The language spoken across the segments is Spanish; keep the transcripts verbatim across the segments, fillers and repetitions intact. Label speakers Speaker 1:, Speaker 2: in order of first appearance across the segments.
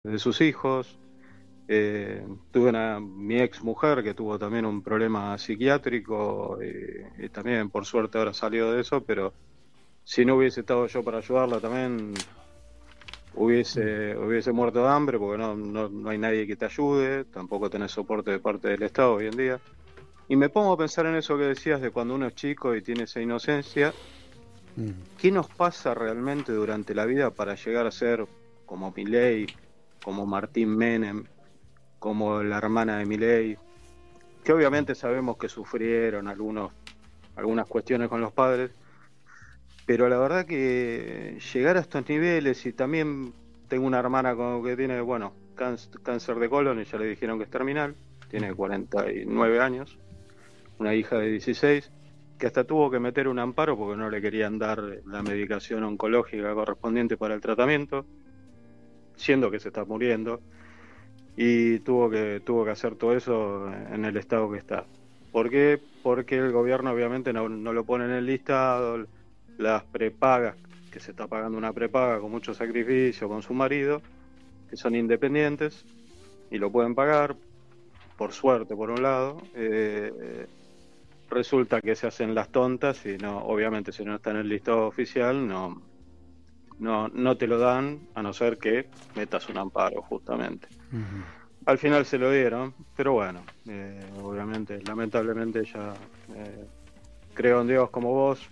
Speaker 1: de sus hijos. Eh, tuve una, mi ex mujer que tuvo también un problema psiquiátrico y, y también por suerte ahora salió de eso, pero si no hubiese estado yo para ayudarla también hubiese, hubiese muerto de hambre porque no, no, no hay nadie que te ayude, tampoco tenés soporte de parte del Estado hoy en día. Y me pongo a pensar en eso que decías de cuando uno es chico y tiene esa inocencia, ¿qué nos pasa realmente durante la vida para llegar a ser como Milei, como Martín Menem, como la hermana de Milei? Que obviamente sabemos que sufrieron algunos, algunas cuestiones con los padres, pero la verdad que llegar a estos niveles, y también tengo una hermana con, que tiene, bueno, cáncer, cáncer de colon y ya le dijeron que es terminal, tiene cuarenta y nueve años, una hija de dieciséis, que hasta tuvo que meter un amparo porque no le querían dar la medicación oncológica correspondiente para el tratamiento, siendo que se está muriendo, y tuvo que, tuvo que hacer todo eso en el estado que está. ¿Por qué? Porque el gobierno obviamente no, no lo pone en el listado, las prepagas, que se está pagando una prepaga con mucho sacrificio con su marido, que son independientes y lo pueden pagar, por suerte por un lado, eh, resulta que se hacen las tontas y no, obviamente si no está en el listado oficial no, no, no te lo dan a no ser que metas un amparo justamente. Al final se lo dieron, pero bueno, eh, obviamente, lamentablemente ya eh, creo en Dios como vos,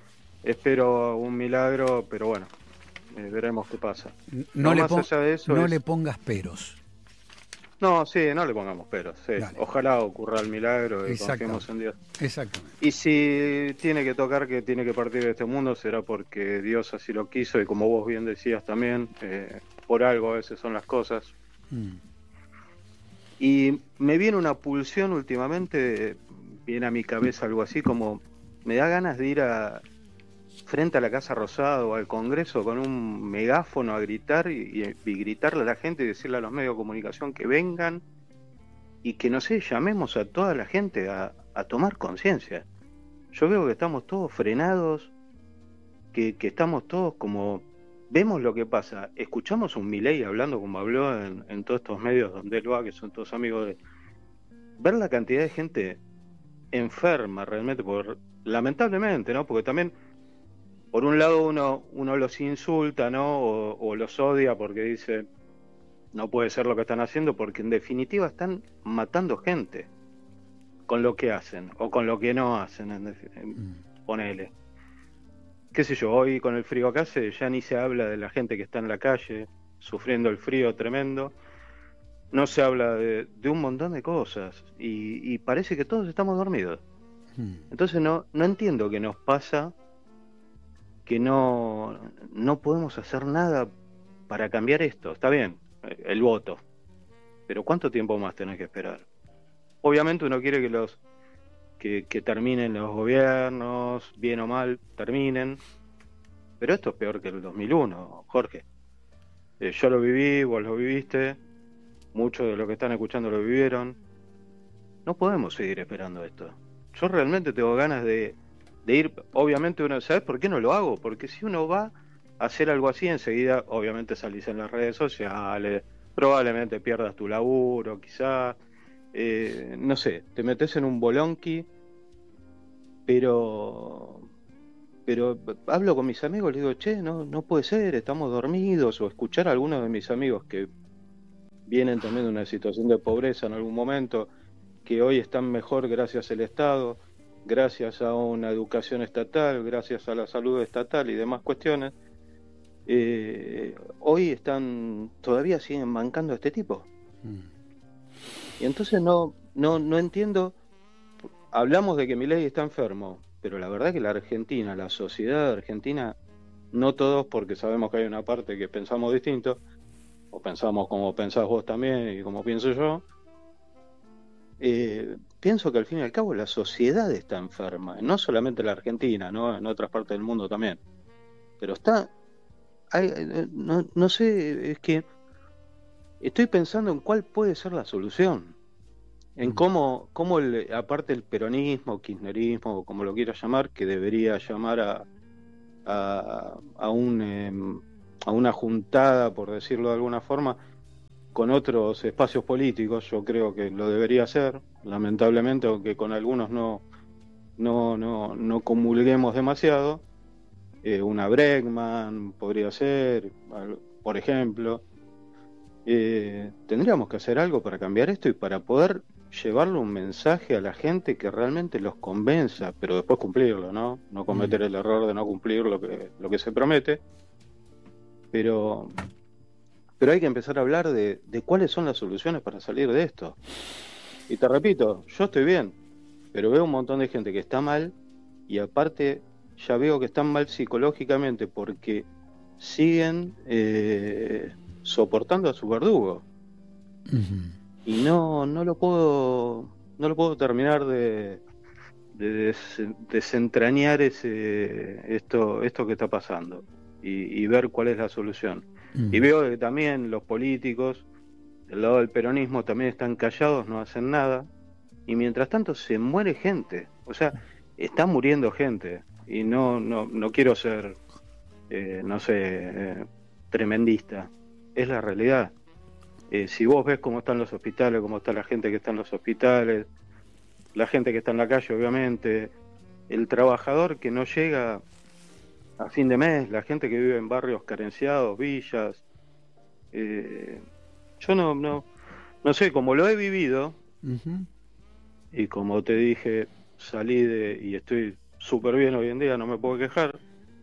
Speaker 1: espero un milagro, pero bueno, eh, veremos qué pasa.
Speaker 2: No
Speaker 1: No,
Speaker 2: le,
Speaker 1: más
Speaker 2: pon-
Speaker 1: allá de eso
Speaker 2: no le
Speaker 1: es,
Speaker 2: pongas peros.
Speaker 1: no, sí, no le pongamos peros, sí.
Speaker 2: Dale.
Speaker 1: Ojalá ocurra el milagro y confiemos
Speaker 2: Exactamente.
Speaker 1: en Dios.
Speaker 2: Exactamente.
Speaker 1: Y si tiene que tocar, que tiene que partir de este mundo, será porque Dios así lo quiso y como vos bien decías también, eh, por algo a veces son las cosas.
Speaker 2: Mm.
Speaker 1: Y me viene una pulsión últimamente, viene a mi cabeza algo así como, me da ganas de ir a frente a la Casa Rosada o al Congreso con un megáfono a gritar y, y- y gritarle a la gente y decirle a los medios de comunicación que vengan y que, no sé, llamemos a toda la gente a, a tomar conciencia. Yo veo que estamos todos frenados, que, que estamos todos como, vemos lo que pasa, escuchamos un Milei hablando como habló en, en todos estos medios donde él va, que son todos amigos de... Ver la cantidad de gente enferma realmente, por, lamentablemente, ¿no? Porque también, por un lado, uno, uno los insulta, ¿no? O, o los odia porque dice, no puede ser lo que están haciendo, porque en definitiva están matando gente con lo que hacen o con lo que no hacen, en, en, ponele. Qué sé yo, hoy con el frío acá se, ya ni se habla de la gente que está en la calle sufriendo el frío tremendo, no se habla de, de un montón de cosas y, y parece que todos estamos dormidos. Entonces no, no entiendo qué nos pasa, que no, no podemos hacer nada para cambiar esto. Está bien, eh, el voto, pero ¿cuánto tiempo más tenés que esperar? Obviamente uno quiere que los que, que terminen los gobiernos, bien o mal, terminen, pero esto es peor que el dos mil uno, Jorge. Eh, yo lo viví, vos lo viviste, muchos de los que están escuchando lo vivieron. No podemos seguir esperando esto. Yo realmente tengo ganas de, de ir, obviamente uno, ¿sabes por qué no lo hago? Porque si uno va a hacer algo así, enseguida obviamente salís en las redes sociales, probablemente pierdas tu laburo, quizás, eh, no sé, te metes en un bolonqui, pero, pero hablo con mis amigos, les digo, che, no, no puede ser, estamos dormidos, o escuchar a algunos de mis amigos que vienen también de una situación de pobreza en algún momento, que hoy están mejor gracias al Estado, gracias a una educación estatal, gracias a la salud estatal y demás cuestiones, eh, hoy están, todavía siguen bancando a este tipo. Y entonces no, no, no entiendo, hablamos de que Milei está enfermo, pero la verdad que la Argentina, la sociedad argentina, no todos, porque sabemos que hay una parte que pensamos distinto, o pensamos como pensás vos también y como pienso yo, eh, pienso que al fin y al cabo la sociedad está enferma, no solamente la Argentina, ¿no? En otras partes del mundo también, pero está, hay, eh, no, no sé, es que estoy pensando en cuál puede ser la solución, en cómo, cómo el, aparte el peronismo, kirchnerismo, o como lo quieras llamar, que debería llamar a, a, a un, eh, a una juntada, por decirlo de alguna forma, con otros espacios políticos, yo creo que lo debería hacer, lamentablemente, aunque con algunos no, no, no, no comulguemos demasiado. Eh, una Bregman podría ser, por ejemplo. Eh, tendríamos que hacer algo para cambiar esto y para poder llevarle un mensaje a la gente que realmente los convenza, pero después cumplirlo, ¿no? No cometer el error de no cumplir lo que, lo que se promete. Pero, pero hay que empezar a hablar de, de cuáles son las soluciones para salir de esto. Y te repito, yo estoy bien, pero veo un montón de gente que está mal, y aparte ya veo que están mal psicológicamente porque siguen eh, soportando a su verdugo. Uh-huh. Y no, no lo puedo, no lo puedo terminar de, de des, desentrañar ese, esto, esto que está pasando y, y ver cuál es la solución. Uh-huh. Y veo que también los políticos del lado del peronismo también están callados, no hacen nada, y mientras tanto se muere gente, o sea, está muriendo gente, y no, no, no quiero ser, eh, no sé, eh, tremendista, es la realidad. Eh, si vos ves cómo están los hospitales, cómo está la gente que está en los hospitales, la gente que está en la calle, obviamente, el trabajador que no llega a fin de mes, la gente que vive en barrios carenciados, villas, eh, yo no, no, no sé, como lo he vivido, uh-huh. y como te dije, salí de, y estoy súper bien hoy en día, no me puedo quejar,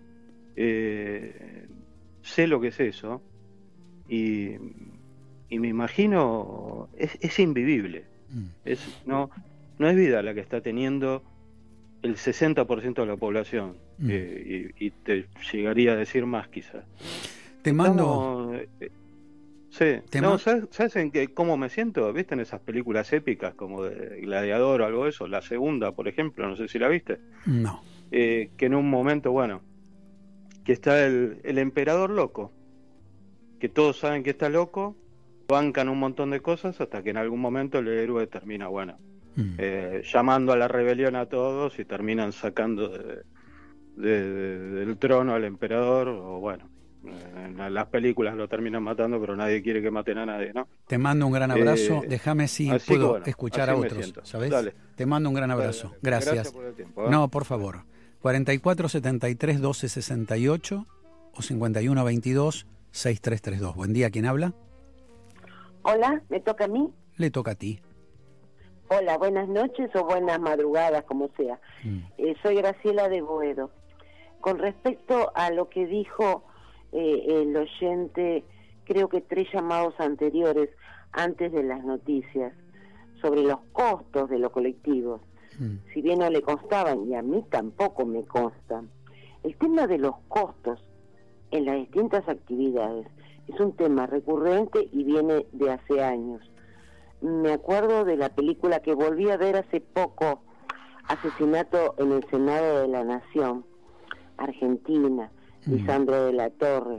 Speaker 1: eh, sé lo que es eso, y, y me imagino, es, es invivible, uh-huh. es, no, no es vida la que está teniendo el sesenta por ciento de la población, uh-huh. eh, y, y te llegaría a decir más quizás.
Speaker 2: Te mando...
Speaker 1: Estamos, eh, Sí, no, ¿sabes, ¿sabes en qué, cómo me siento? ¿Viste en esas películas épicas como de Gladiador o algo de eso? La segunda, por ejemplo, no sé si la viste.
Speaker 2: No.
Speaker 1: Eh, que en un momento, bueno, que está el, el emperador loco, que todos saben que está loco, bancan un montón de cosas hasta que en algún momento el héroe termina, bueno, mm. eh, llamando a la rebelión a todos y terminan sacando de, de, de, del trono al emperador, o bueno. En las películas lo terminan matando, pero nadie quiere que maten a nadie, ¿no?
Speaker 2: Te mando un gran abrazo. Eh, Déjame si puedo
Speaker 1: bueno,
Speaker 2: escuchar a otros, ¿sabes?
Speaker 1: Dale.
Speaker 2: Te mando un gran abrazo.
Speaker 1: Dale, dale.
Speaker 2: Gracias.
Speaker 1: Gracias por el tiempo, ¿eh?
Speaker 2: No, por favor. cuarenta y cuatro setenta y tres doce sesenta y ocho o cincuenta y uno veintidós sesenta y tres treinta y dos. Buen día, ¿quién habla?
Speaker 3: Hola, ¿me toca a mí?
Speaker 2: Le toca a ti.
Speaker 3: Hola, buenas noches o buenas madrugadas, como sea. Mm. Eh, soy Graciela de Boedo. Con respecto a lo que dijo Eh, el oyente, creo que tres llamados anteriores antes de las noticias, sobre los costos de los colectivos, mm. si bien no le constaban, y a mí tampoco me constan, el tema de los costos en las distintas actividades es un tema recurrente y viene de hace años. Me acuerdo de la película que volví a ver hace poco, Asesinato en el Senado de la Nación, Argentina, Lisandro de la Torre,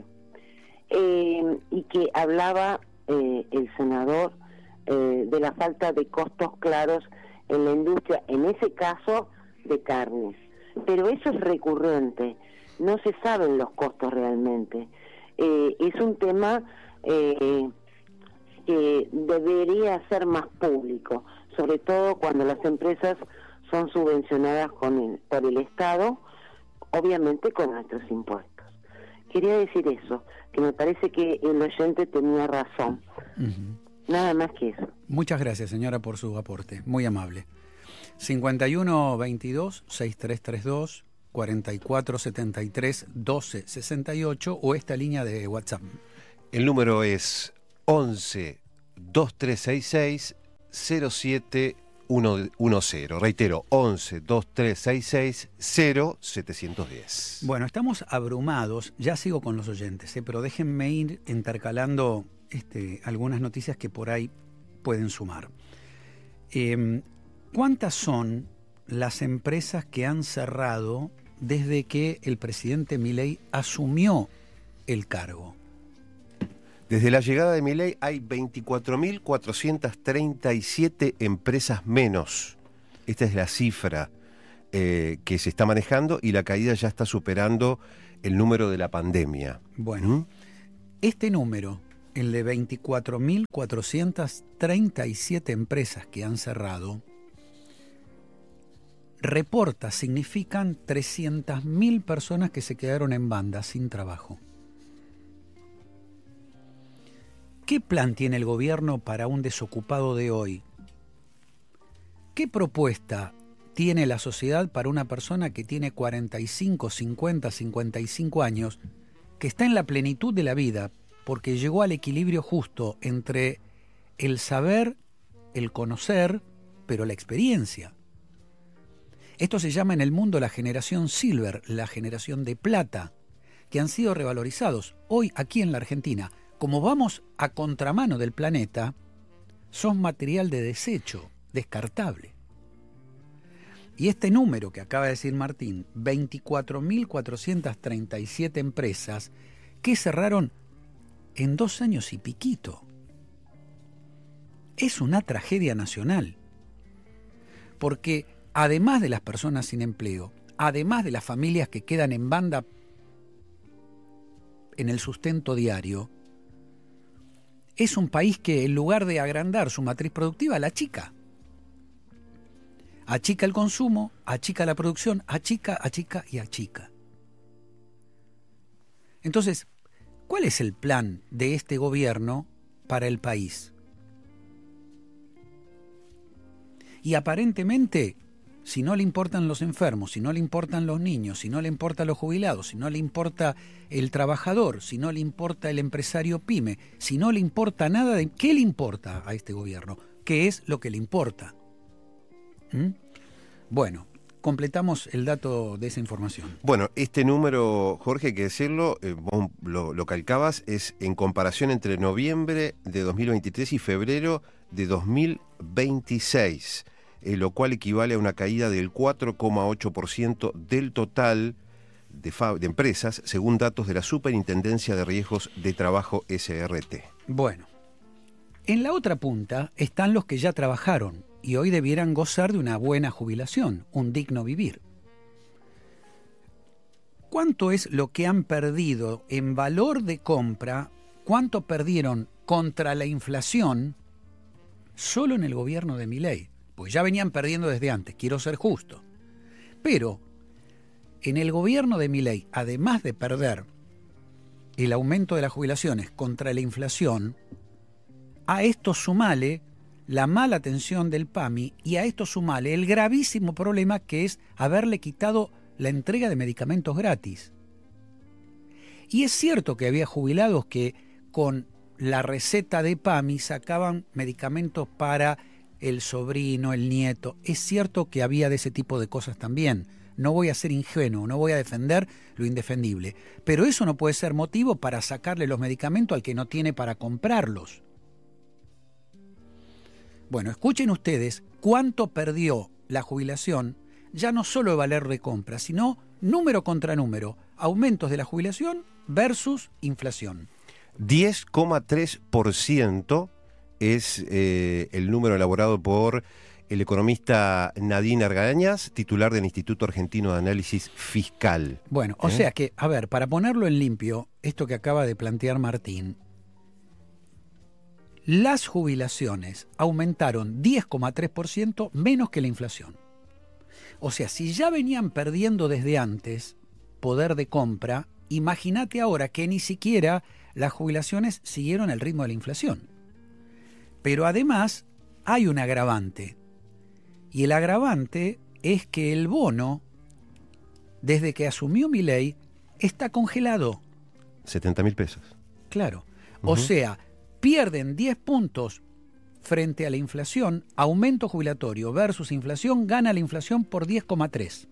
Speaker 3: eh, y que hablaba eh, el senador eh, de la falta de costos claros en la industria, en ese caso de carnes, pero eso es recurrente, no se saben los costos realmente, eh, es un tema eh, que debería ser más público, sobre todo cuando las empresas son subvencionadas con el, por el Estado, obviamente con nuestros impuestos. Quería decir eso, que me parece que el oyente tenía razón. Uh-huh. Nada más que eso.
Speaker 2: Muchas gracias, señora, por su aporte. Muy amable. cincuenta y uno veintidós sesenta y tres treinta y dos, cuarenta y cuatro setenta y tres doce sesenta y ocho o esta línea de WhatsApp.
Speaker 4: El número es once veintitrés sesenta y seis cero siete uno cero. Reitero, once veintitrés sesenta y seis cero setecientos diez.
Speaker 2: Bueno, estamos abrumados, ya sigo con los oyentes, ¿eh? Pero déjenme ir intercalando este, algunas noticias que por ahí pueden sumar. Eh, ¿Cuántas son las empresas que han cerrado desde que el presidente Milei asumió el cargo?
Speaker 4: Desde la llegada de Milei hay veinticuatro mil cuatrocientas treinta y siete empresas menos. Esta es la cifra eh, que se está manejando y la caída ya está superando el número de la pandemia.
Speaker 2: Bueno, ¿Mm? este número el de veinticuatro mil cuatrocientas treinta y siete empresas que han cerrado, reporta, significan trescientas mil personas que se quedaron en banda sin trabajo. ¿Qué plan tiene el gobierno para un desocupado de hoy? ¿Qué propuesta tiene la sociedad para una persona que tiene cuarenta y cinco, cincuenta, cincuenta y cinco años, que está en la plenitud de la vida porque llegó al equilibrio justo entre el saber, el conocer, pero la experiencia? Esto se llama en el mundo la generación silver, la generación de plata, que han sido revalorizados. Hoy, aquí en la Argentina, como vamos a contramano del planeta, son material de desecho, descartable. Y este número que acaba de decir Martín, veinticuatro mil cuatrocientas treinta y siete empresas que cerraron en dos años y piquito. Es una tragedia nacional. Porque además de las personas sin empleo, además de las familias que quedan en banda en el sustento diario, es un país que en lugar de agrandar su matriz productiva, la achica. Achica el consumo, achica la producción, achica, achica y achica. Entonces, ¿cuál es el plan de este gobierno para el país? Y aparentemente, si no le importan los enfermos, si no le importan los niños, si no le importan los jubilados, si no le importa el trabajador, si no le importa el empresario pyme, si no le importa nada de... ¿Qué le importa a este gobierno? ¿Qué es lo que le importa? ¿Mm? Bueno, completamos el dato de esa información.
Speaker 4: Bueno, este número, Jorge, hay que decirlo, eh, vos lo, lo calcabas, es en comparación entre noviembre de dos mil veintitrés y febrero de dos mil veintiséis. Eh, lo cual equivale a una caída del cuatro coma ocho por ciento del total de, de empresas, según datos de la Superintendencia de Riesgos de Trabajo S R T.
Speaker 2: Bueno, en la otra punta están los que ya trabajaron y hoy debieran gozar de una buena jubilación, un digno vivir. ¿Cuánto es lo que han perdido en valor de compra? ¿Cuánto perdieron contra la inflación solo en el gobierno de Milei? Pues ya venían perdiendo desde antes, quiero ser justo. Pero en el gobierno de Milei, además de perder el aumento de las jubilaciones contra la inflación, a esto sumale la mala atención del PAMI y a esto sumale el gravísimo problema que es haberle quitado la entrega de medicamentos gratis. Y es cierto que había jubilados que con la receta de PAMI sacaban medicamentos para el sobrino, el nieto. Es cierto que había de ese tipo de cosas también. No voy a ser ingenuo, no voy a defender lo indefendible. Pero eso no puede ser motivo para sacarle los medicamentos al que no tiene para comprarlos. Bueno, escuchen ustedes cuánto perdió la jubilación, ya no solo de valor de compra, sino número contra número, aumentos de la jubilación versus inflación.
Speaker 4: diez coma tres por ciento es eh, el número elaborado por el economista Nadine Argañas, titular del Instituto Argentino de Análisis Fiscal.
Speaker 2: Bueno, o ¿Eh? sea que, a ver, para ponerlo en limpio, esto que acaba de plantear Martín, las jubilaciones aumentaron diez coma tres por ciento menos que la inflación. O sea, si ya venían perdiendo desde antes poder de compra, imagínate ahora que ni siquiera las jubilaciones siguieron el ritmo de la inflación. Pero además hay un agravante. Y el agravante es que el bono, desde que asumió Milei, está congelado.
Speaker 4: setenta mil pesos.
Speaker 2: Claro. Uh-huh. O sea, pierden diez puntos frente a la inflación, aumento jubilatorio versus inflación, gana la inflación por diez coma tres.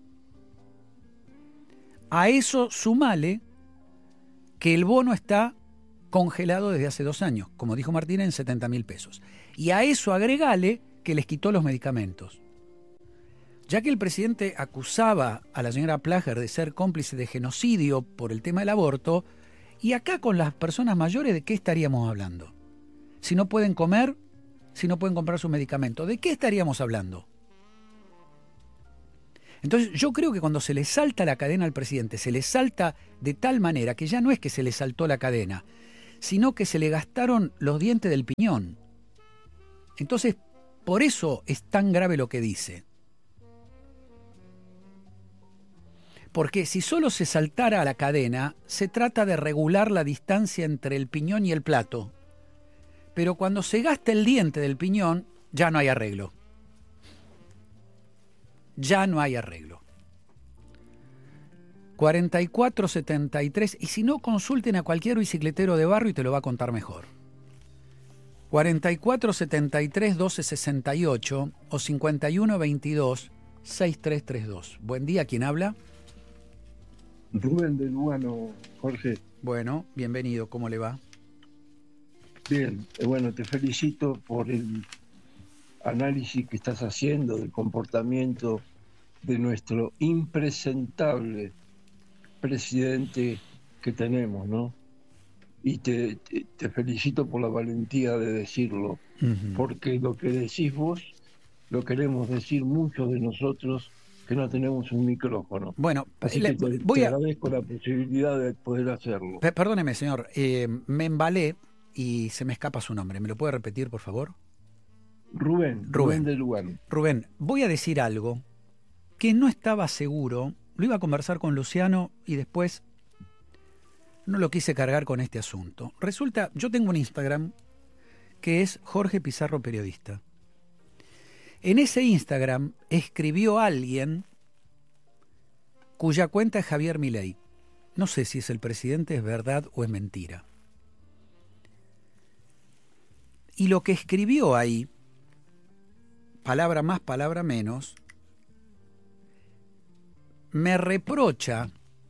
Speaker 2: A eso sumale que el bono está congelado desde hace dos años, como dijo Martín, en setenta mil pesos. Y a eso agregale que les quitó los medicamentos. Ya que el presidente acusaba a la señora Plager de ser cómplice de genocidio por el tema del aborto, y acá con las personas mayores, ¿de qué estaríamos hablando? Si no pueden comer, si no pueden comprar sus medicamentos, ¿de qué estaríamos hablando? Entonces yo creo que cuando se le salta la cadena al presidente, se le salta de tal manera que ya no es que se le saltó la cadena, sino que se le gastaron los dientes del piñón. Entonces, por eso es tan grave lo que dice. Porque si solo se saltara a la cadena, se trata de regular la distancia entre el piñón y el plato. Pero cuando se gasta el diente del piñón, ya no hay arreglo. Ya no hay arreglo. cuarenta y cuatro setenta y tres, y si no, consulten a cualquier bicicletero de barrio y te lo va a contar mejor. cuarenta y cuatro setenta y tres doce sesenta y ocho o cincuenta y uno veintidós sesenta y tres treinta y dos. Buen día, ¿quién habla?
Speaker 5: Rubén de Lugano, Jorge.
Speaker 2: Bueno, bienvenido, ¿cómo le va?
Speaker 5: Bien, eh, bueno, te felicito por el análisis que estás haciendo del comportamiento de nuestro impresentable presidente que tenemos, ¿no? Y te, te, te felicito por la valentía de decirlo, uh-huh. Porque lo que decís vos lo queremos decir muchos de nosotros que no tenemos un micrófono.
Speaker 2: Bueno,
Speaker 5: así
Speaker 2: le,
Speaker 5: que te,
Speaker 2: voy
Speaker 5: te
Speaker 2: a...
Speaker 5: agradezco la posibilidad de poder hacerlo.
Speaker 2: P- perdóneme, señor, eh, me embalé y se me escapa su nombre. ¿Me lo puede repetir, por favor?
Speaker 5: Rubén, Rubén, Rubén de Lugano.
Speaker 2: Rubén, voy a decir algo que no estaba seguro. Lo iba a conversar con Luciano y después no lo quise cargar con este asunto. Resulta, yo tengo un Instagram que es Jorge Pizarro Periodista. En ese Instagram escribió alguien cuya cuenta es Javier Milei. No sé si es el presidente, es verdad o es mentira. Y lo que escribió ahí, palabra más, palabra menos, me reprocha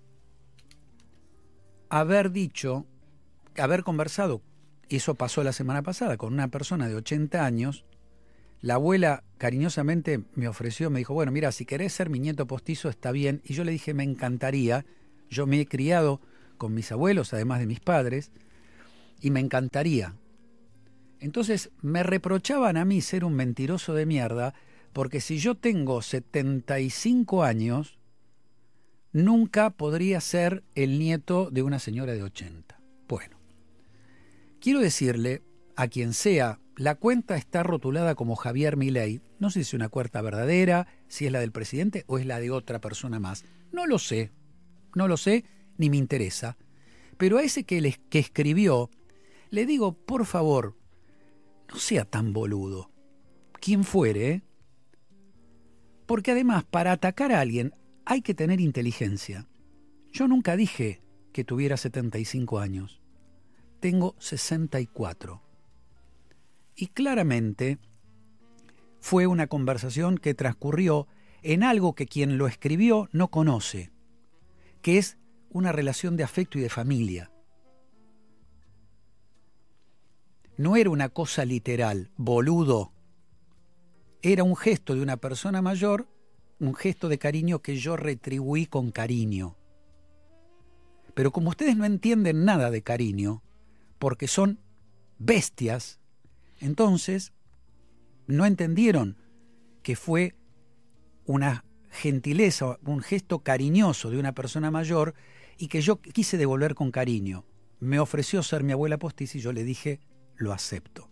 Speaker 2: haber dicho, haber conversado, eso pasó la semana pasada, con una persona de ochenta años. La abuela cariñosamente me ofreció, me dijo, bueno, mira, si querés ser mi nieto postizo está bien. Y yo le dije, me encantaría. Yo me he criado con mis abuelos, además de mis padres, y me encantaría. Entonces me reprochaban a mí ser un mentiroso de mierda, porque si yo tengo setenta y cinco años, nunca podría ser el nieto de una señora de ochenta. Bueno, quiero decirle a quien sea, la cuenta está rotulada como Javier Milei. No sé si es una cuenta verdadera, si es la del presidente o es la de otra persona más. No lo sé, no lo sé, ni me interesa. Pero a ese que, le, que escribió, le digo, por favor, no sea tan boludo. Quien fuere, ¿eh? Porque además, para atacar a alguien hay que tener inteligencia. Yo nunca dije que tuviera setenta y cinco años. Tengo sesenta y cuatro. Y claramente fue una conversación que transcurrió en algo que quien lo escribió no conoce, que es una relación de afecto y de familia. No era una cosa literal, boludo. Era un gesto de una persona mayor, un gesto de cariño que yo retribuí con cariño. Pero como ustedes no entienden nada de cariño, porque son bestias, entonces no entendieron que fue una gentileza, un gesto cariñoso de una persona mayor y que yo quise devolver con cariño. Me ofreció ser mi abuela postiza y yo le dije, lo acepto.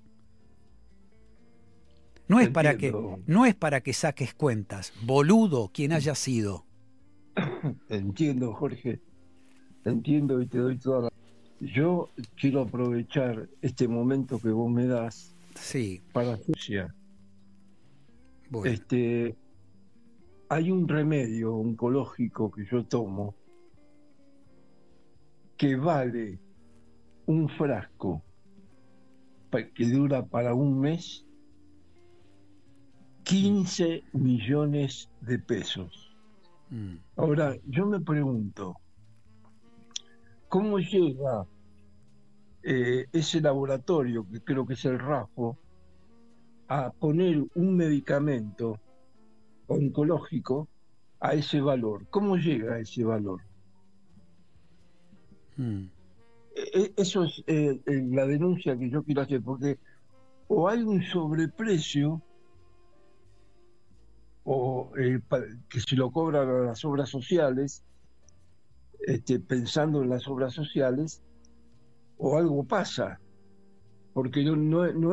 Speaker 2: No es, para que, no es para que saques cuentas, boludo, quien haya sido.
Speaker 5: Entiendo, Jorge. Entiendo y te doy toda la... Yo quiero aprovechar este momento que vos me das,
Speaker 2: sí,
Speaker 5: para decir,
Speaker 2: bueno.
Speaker 5: este, hay un remedio oncológico que yo tomo que vale un frasco que dura para un mes quince millones de pesos. Mm. Ahora, yo me pregunto, ¿cómo llega eh, ese laboratorio, que creo que es el RAFO, a poner un medicamento oncológico a ese valor? ¿Cómo llega a ese valor? Mm. Eh, eso es eh, eh, la denuncia que yo quiero hacer, porque o hay un sobreprecio, o eh, que se lo cobran a las obras sociales, este, pensando en las obras sociales, o algo pasa, porque no, no, no